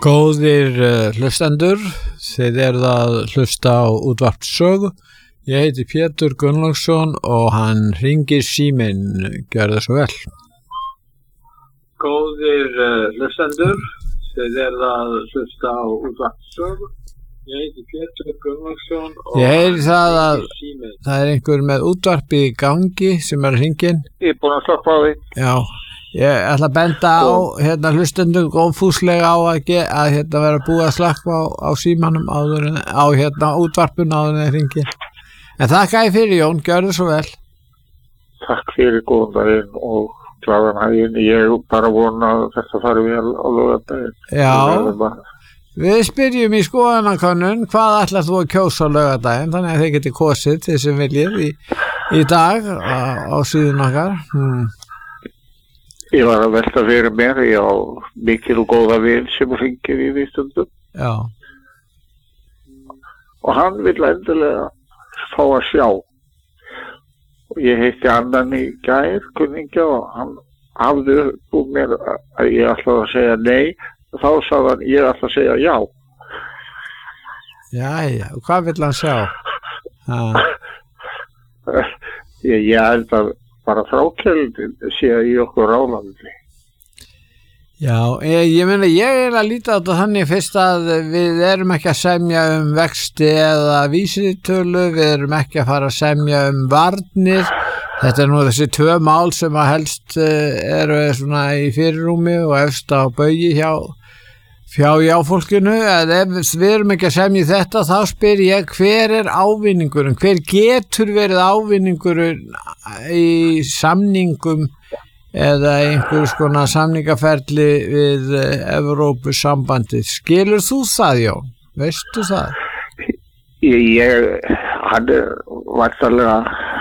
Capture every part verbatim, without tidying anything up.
Góðir uh, hlustendur, þið eruð að hlusta á útvarpssögu. Ég heiti Pétur Gunnlaugsson og hann hringir síminn, gjörðu svo vel. Góðir uh, hlustendur, þið eruð að hlusta á útvarpssögu. Ég heiti Pétur Gunnlaugsson og ég heyri það að það er einhver með útvarpi í gangi sem er hringinn. Ég er búin að slökkva á því. Já. Ég ætla að benda á hérna hlustendum góðfúslega á að, ge, að hérna vera búið að slakka á, á símanum áður en á hérna útvarpun áður en hringi. En þakka ég fyrir Jón, gjörðu svo vel. Takk fyrir góðan daginn og glaðan daginn. Ég er bara vona að þetta fari vel á laugardaginn. Já, við spyrjum í skoðanakönnun hvað ætlar þú að kjósa á laugardaginn, þannig að þið geti kosið til sem viljið í, í dag á, á síðun okkar. Hmm. Ég var að velta fyrir mér, ég á mikil og góða vin sem hringir í því stundum. Já. Og hann vill endilega fá að sjá. Og ég heitti annan í gær, kunningja, og hann hafði búið mér að ég ætlaði að segja nei. Og þá sagði hann, ég ætla að segja já. Jæja, og hvað vill hann sjá? ég, ég held að bara frákjöldin sé í okkur rálandi. Já, ég, ég meina, ég er að líta á þetta þannig fyrst að við erum ekki að semja um vexti eða vísitölu, við erum ekki að fara að semja um varnir. Þetta er nú þessi tvö mál sem að helst eru svona í fyrirrúmi og efst á baugi hjá hjá jáfólkinu, að ef við erum ekki að semja þetta, þá spyr ég hver er ávinningurinn, hver getur verið ávinningurinn í samningum eða einhvers konar samningaferli við Evrópusambandið. Skilur þú það, Jón? Veistu það? Ég, ég hann er vartalega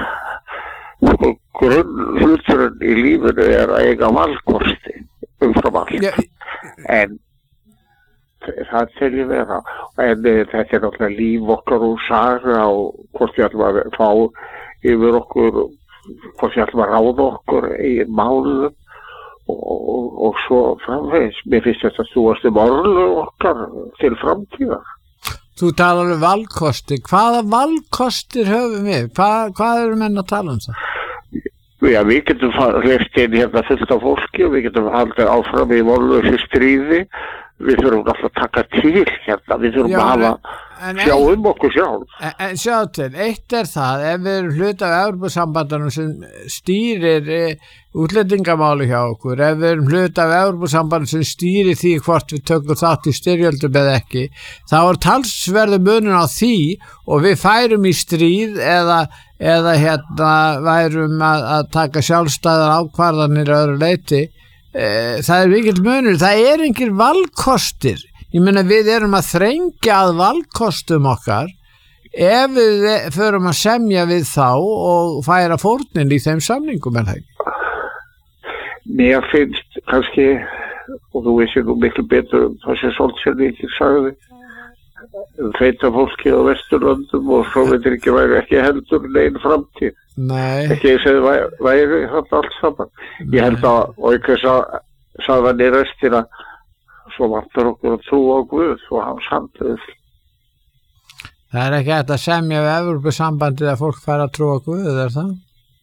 grunnhluturinn í lífinu er að eiga valkosti umfram allt. Ja. En það til ég vera, en þetta er náttúrulega líf okkar og saga og hvort ég ætlum að fá yfir okkur, hvort ég ætlum að ráða okkur í málum og, og, og svo framvegis. Mér finnst þetta stúast um orlu okkar til framtíðar. Þú talar um valkosti, hvaða valkostir höfum við? Hvað, hvað eru menn að tala um það? Já, við getum hleypt inn hérna fullt af fólki og við getum haldið áfram í vonlausu stríði. Við þurfum alltaf að taka til hérna, við þurfum Já, að hafa, en, sjá um okkur sjálf. En, en sjá til, eitt er það, ef við erum hluti af Evrópusambandinu sem stýrir e, útlendingamáli hjá okkur, ef við erum hluti af Evrópusambandinu sem stýrir því hvort við tökum þátt í styrjöldum eða ekki, þá er talsverður munur á því og við færum í stríð eða, eða hérna værum að, að taka sjálfstæðar ákvarðanir öðru leyti. Það er mikill munur, það er engir valkostir. Ég meina við erum að þrengja að valkostum okkar ef við förum að semja við þá og færa fórnin í þeim samningum, er það ekki? Mér finnst kannski, og þú veist nú miklu betur um það sem Solskjaer sagði, um feita fólki á Vesturlöndum og svo veitir ekki væri ekki heldur neginn framtíð. Nei. Ekki ég segði væri, væri þetta allt saman. Nei. Ég held að, og einhvers að sagði hann í restina, svo vantar okkur að trúa á Guð og hans handið. Það er ekki hægt að semja við Evrópusambandið að fólk fara að trúa á Guð, er það?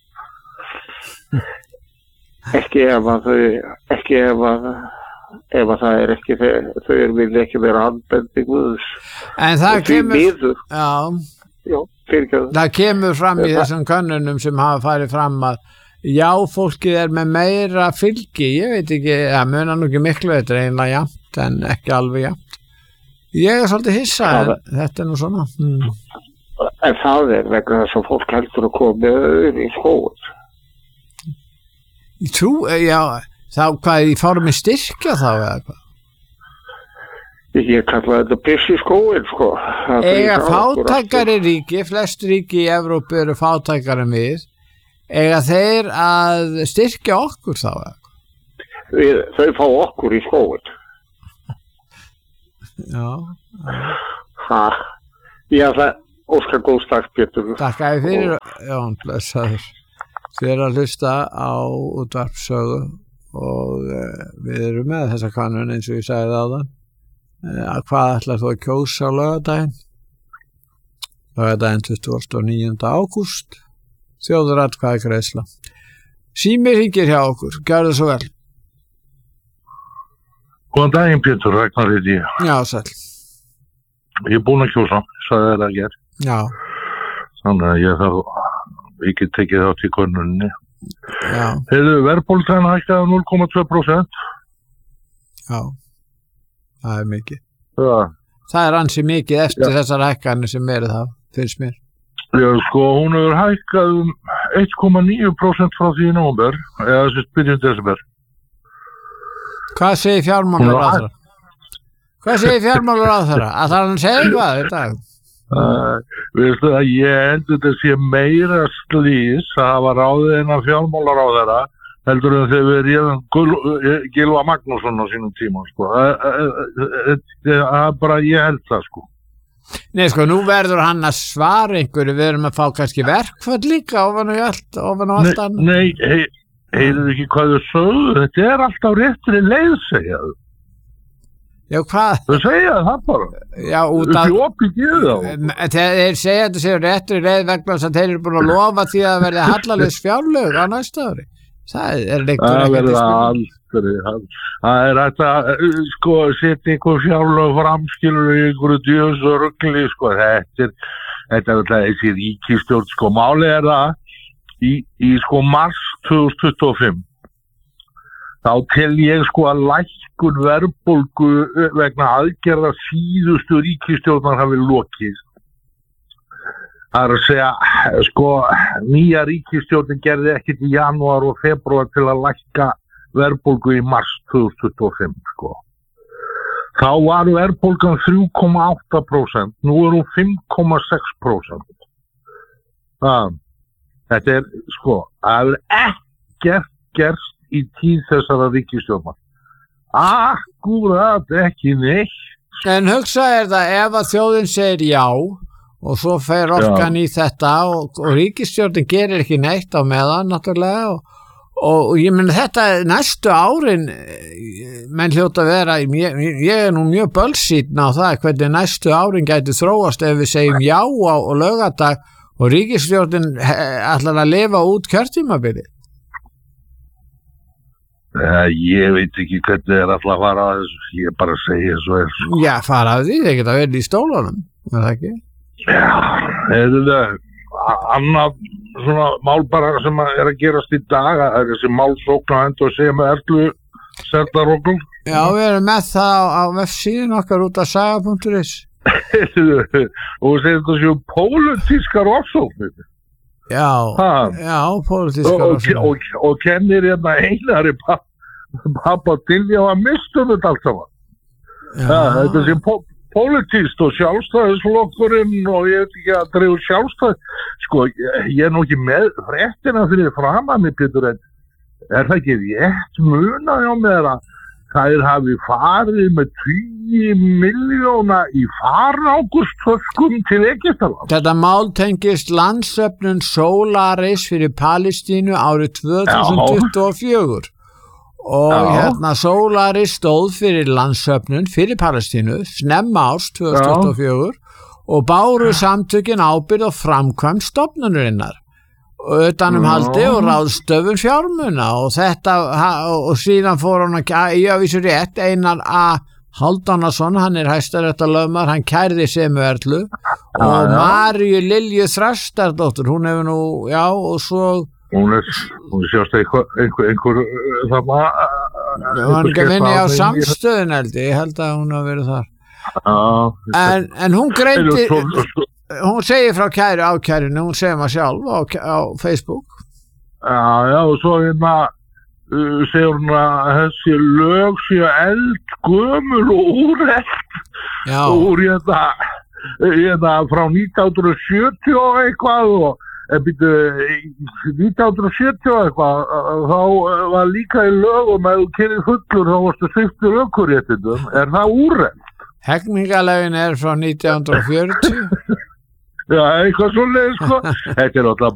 ekki ef að þau, ekki ef að ef að það er ekki, þau vilja ekki vera handbendi Guðs. En það kemur, já, já, fyrirgefðu. Það kemur fram í þessum könnunum sem hafa farið fram að já, fólkið er með meira fylgi, ég veit ekki, það munar nú ekki miklu, þetta er einlega jafnt en ekki alveg jafnt. Ég er svolítið hissa, en þetta er nú svona. Hmm. En það er vegna þess að fólk heldur að koma í skóin. Ég trú, já, þá hvað, í formi styrkja þá eða hvað? Ég kalla þetta piss í skóin, sko. Eiga fátækari ríki, flest ríki í Evrópu eru fátækari en við, eiga þeir að styrkja okkur þá eða hvað? Við, þau fá okkur í skóin. Já. Ha, já, það, óskar góðstakk, Pétur. Takk að ég fyrir, Jón, blessaður. Þið er að hlusta á útvarpssögu og uh, við erum með þessa kannun eins og ég sagði áðan. hvað ætlar þú að kjósa á laugardaginn? Laugardaginn tuttugasta og níunda ágúst, þjóðaratkvæðagreiðsla. Sími hringir hjá okkur, gjörðu svo vel. Góðan daginn, Pétur, Ragnar heiti ég. Já, sæl. Ég er búinn að kjósa, sagði þér að gera. Já. Þannig að ég þarf ekki tekið þátt í könnuninni. Já. Hefðu verðbólgan hækkaði núll komma tvö prósent. Já, það er mikið. Já. Það er ansi mikið eftir Já. Þessar hækkanir sem eru það, finnst mér. Já, sko, hún hefur hækkað um eitt komma níu prósent frá því í nóvember, eða þessi byrjun desember. Hvað segir fjármálaráðherra? Hvað segir fjármálaráðherra? Að það hann segir hvað þetta? Uh, veistu að ég heldur þetta sé meira slís að hafa ráðið innan fjármálaráðherra heldur en þegar við réðum Gylfa Magnússon á sínum tíma, sko. Það er bara, ég held það, sko. Nei, sko, nú verður hann að svara einhverju, við erum að fá kannski verkfall líka ofan og allt, ofan og allt annað. Nei, hei, heyrðu ekki hvað þau sögðu, þetta er alltaf réttri leið, segja þau. Já, hvað? Þau segja það bara. Já, út af... Þau opið geðu þá. Þeir segja þetta séu réttri leið vegna þess að þeir eru búin að lofa því að verði hallarlegs fjárlög á næsta ári. Það er leikur ekkert í spilum. Það er þetta, sko, setja einhver fjárlög fram, skilur í einhverju djöfs og ruggli, sko, þetta er, þetta er alltaf þessi ríkisstjórn, sko, málið er það, í, í sko mars tvö þúsund tuttugu og fimm, þá tel ég sko að lækkun verðbólgu vegna aðgerða síðustu ríkisstjórnar hafi lokið. Það er að segja, sko, nýja ríkisstjórnin gerði ekkert í janúar og febrúar til að lækka verðbólgu í mars tvö þúsund tuttugu og fimm, sko. Þá var verðbólgan þrjú komma átta prósent, nú er hún fimm komma sex prósent. Það, þetta er, sko, það er ekkert gerst í tíð þessara ríkisstjórnar. Akkúrat ekki neitt. En hugsa er það ef að þjóðin segir já, og svo fer orkan í þetta og, og ríkisstjórnin gerir ekki neitt á meðan náttúrulega og, og, og ég menn þetta næstu árin menn hljóta að vera ég, ég er nú mjög bölsýtn á það hvernig næstu árin gæti þróast ef við segjum já á og laugardag og ríkisstjórnin ætlar að lifa út kjörtímabili. Uh, ég veit ekki hvernig það er alltaf að fara að þessu, ég bara segja svo er svo. Já, fara að því, þeir geta verið í stólunum, er það ekki? Já, þetta er annað svona mál bara sem er að gerast í dag, það er þessi málsókn að enda og segja með Erlu Seldarókul. Já, við erum með það á vefsíðun okkar út af saga punktur is. Og segir þetta séu pólitískar ofsóknir. Já, ha. já, pólitískar ofsóknir. Og, og, og kennir hérna Einari pappa til því að mistum þetta allt saman. Þetta séu pólitískar Pólitíst og sjálfstæðisflokkurinn og ég veit ekki að dreifur sjálfstæð sko, ég, ég er nú ekki með fréttina fyrir framan mig, Pétur, en er það ekki rétt muna hjá mér að það er hafi farið með tíu miljóna í farágustöskum til Egyptaland. Þetta mál tengist landsöfnun Solaris fyrir Palestínu árið tvö þúsund tuttugu og fjögur. Og Já. hérna Solaris stóð fyrir landsöfnun fyrir Palestínu snemma árs tvö þúsund tuttugu og fjögur og báru samtökin ábyrgð og framkvæmd stofnunarinnar utanumhaldi og ráðstöfun fjármuna og þetta og síðan fór hann að í aðvísu rétt Einar A. Hálfdánason, hann er hæstaréttarlögmaður, hann kærði Semu Erlu og Maríu Lilju Þrastardóttur, hún hefur nú, já, og svo Hún er, hún sjást einhver, einhver, einhver, það maður... Hún er ekki að vinna á samstöðun held ég, ég held að hún hafa verið þar. Já. En, en hún greindi, hún segir frá kæru ákærinu, hún segir maður sjálf á, á Facebook. Já, já, og svo hérna uh, segir hún að þessi lög séu eldgömul og úrelt. Já. Og úr hérna, hérna frá nítján hundruð sjötíu og eitthvað og nítján hundruð sjötíu eitthvað, þá var líka í lögum að þú kynir fullur þá varstu sviptur ökuréttindum, er það úrrent? Hegningalögin er frá nítján hundruð fjörutíu. Já, eitthvað svoleiðis, sko. Þetta er alltaf